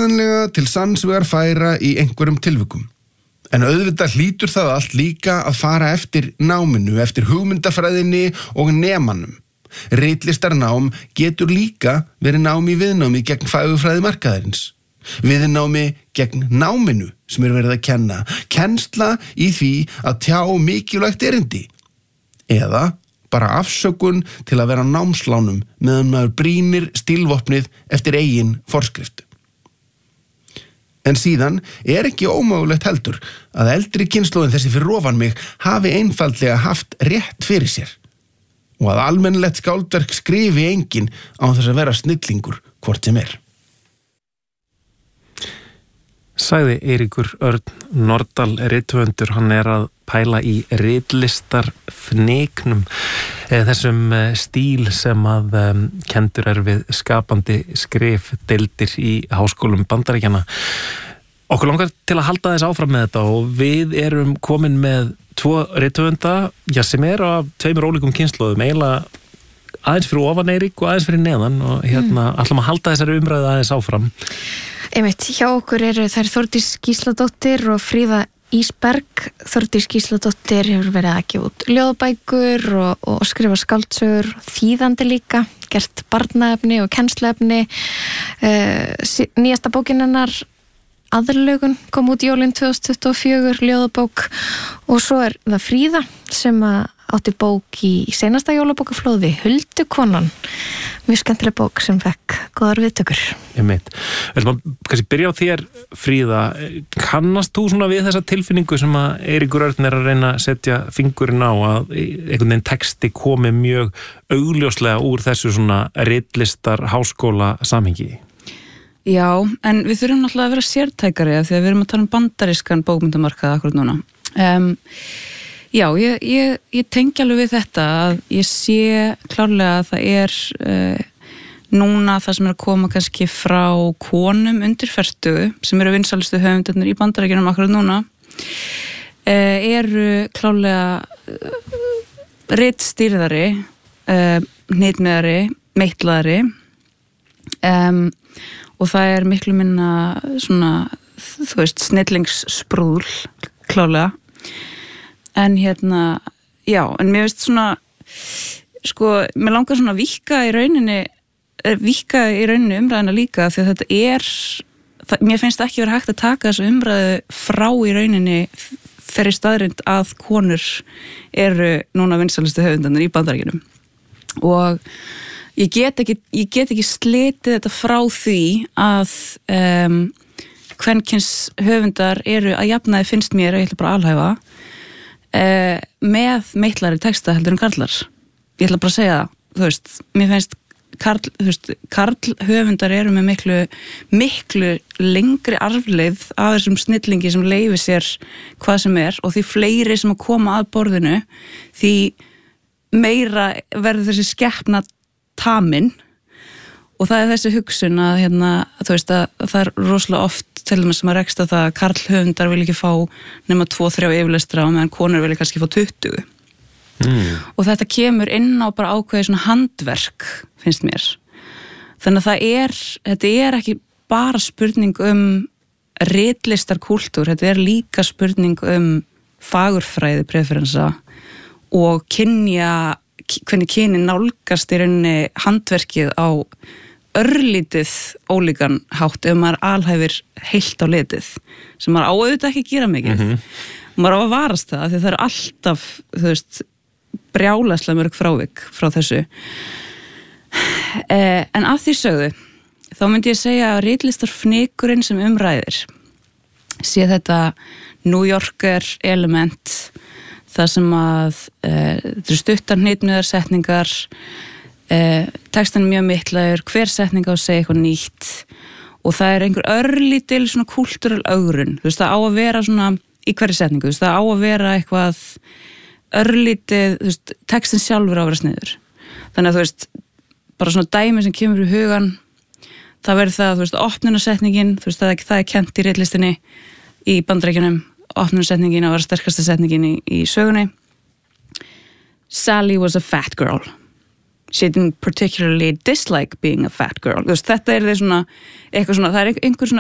áreiðanlega til sannsvegar færa í einhverjum tilvikum. En auðvitað hlýtur það allt líka að fara eftir náminu, eftir hugmyndafræðinni og nemanum. Ritlistarnám getur líka verið nám í viðnámi gegn fagurfræði markaðarins. Viðnámi gegn náminu sem verið að kenna. Kennsla í því að tjá mikilvægt erindi. Eða bara afsökun til að vera á námslánum meðan maður brýnir stílvopnið eftir eigin forskrift. En síðan ekki ómögulegt heldur að eldri kynslóðin þessi fyrir ofan mig hafi einfaldlega haft rétt fyrir sér og að almennilegt skáldverk skrifi enginn án þess að vera snillingur hvort sem Sagði Eiríkur Örn Norðdal rithöfundur, hann að pæla í ritlistarfniknum, þessum stíl sem að kendur við skapandi skrifdeildir í háskólum Bandaríkjanna. Okkur langar til að halda þess áfram með þetta og við erum komin með 2 rithöfunda, sem af 2 ólíkum kynslóðum, eiginlega aðeins fyrir ofan Eirík og aðeins fyrir neðan og ætlum að halda þessari umræðu aðeins áfram. Einmitt, hjá okkur eru þær Þórdís Gísladóttir og Fríða Ísberg. Þórdís Gísladóttir hefur verið að gefa út ljóðabækur og skrifa skáldsögur, þýðandi líka, gert barnaefni og kennsluefni. Nýjasta bókin hennar Aðlögun kom út jólin 2024, ljóðabók, og svo það Fríða sem átti bók í seinasta jólabókaflóði, Huldukonan. Mjög skemmtileg bók sem fekk góðar viðtökur. Við ætlum að kannski byrja á þér, Fríða. Kannast þú svona við þessa tilfinningu sem að Eiríkur Örn að reyna að setja fingurinn á, að einhvern veginn texti komi mjög augljóslega úr þessu svona ritlistar háskóla samhengi? Já, en við þurfum náttúrulega að vera sértækari af því að við erum að tala bbandarískan bókmyndamarkað akkurat núna. Já, ég tengi alveg við þetta að ég sé klárlega að það núna það sem að koma kannski frá konum undir 40 sem eru vinsælustu höfundarnir í Bandaríkjunum akkurat núna eru klárlega ritstýrðari, hnitmiðari, meitlaðari og það miklu minna svona, þú veist, snillingssprúðl klárlega. En já, en mér veist svona, sko, mér langar svona að víkka í rauninni umræðina líka því að þetta mér finnst ekki verið hægt að taka þessu umræðu frá í rauninni þeirri staðrind að konur eru núna vinsælustu höfundarnir í Bandaríkjunum. Og ég get ekki slitið þetta frá því að kvenkyns höfundar eru að jafnaði finnst mér, og ég ætla bara að alhæfa, með meitlari texta heldur en karlar. Ég ætla bara að segja það, þú veist, mér finnst karl höfundar eru með miklu lengri arfleið af þessum snillingi sem leyfir sér hvað sem og því fleiri sem að koma að borðinu, því meira verður þessi skepna tamin. Og það þessi hugsun að, þú veist, að það rosalega oft til dæmis sem að reksta það að karl höfundar vil ekki fá nema 2-3 yfirlestra og meðan konur vil kannski fá 20. Og þetta kemur inn á bara ákveðið svona handverk, finnst mér. Þannig að þetta ekki bara spurning ritlistarkúltúr, þetta líka spurning fagurfræði preferensa og hvernig kynin nálgast í rauninni handverkið á örlítið ólíkan hátt ef maður alhæfir heilt á litið, sem maður auðvitað ekki gera mikið. Maður á að varast það, því það alltaf, þú veist, brjálæslega mörg frávik frá þessu. En að því sögðu, þá myndi ég segja að ritlistarfnikurinn sem umræðir sé þetta New Yorker element, það sem að þetta stuttar hnitmiðar setningar, textan mjög miklaður, hver setning á að segja eitthvað nýtt og það einhver örlítil svona kultúral ögrun, þú veist, það á að vera svona í hverju setningu, þú veist, það á að vera eitthvað örlítið, þú veist, textin sjálfur á að vera sniður. Þannig að þú veist, bara svona dæmi sem kemur í hugan, það verður það, þú veist, opnunarsetningin, þú veist, það kennt í ritlistinni í Bandaríkjunum, opnunarsetningin að vera sterkasta setningin í sögunni. Sally was a fat girl. She didn't particularly dislike being a fat girl. Þú veist, þetta þeir svona, eitthvað svona, það einhver svona